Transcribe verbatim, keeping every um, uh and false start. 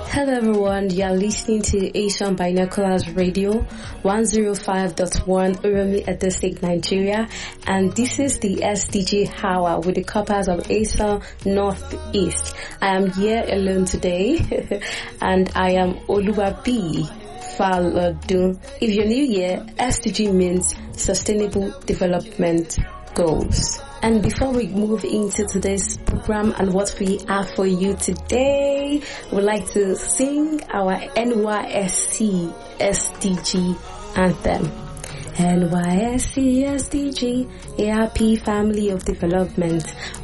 Hello everyone, you are listening to Asian Binoculars Radio one oh five point one Uromi Edo State, Nigeria, and this is the S D G Hour with the corpers of Asian Northeast. I am here alone today and I am Oluwabi Falodun. If you're new here, S D G means Sustainable Development Goals. And before we move into today's program and what we have for you today, we'd like to sing our N Y S C S D G anthem. N Y S C S D G, a happy family of development.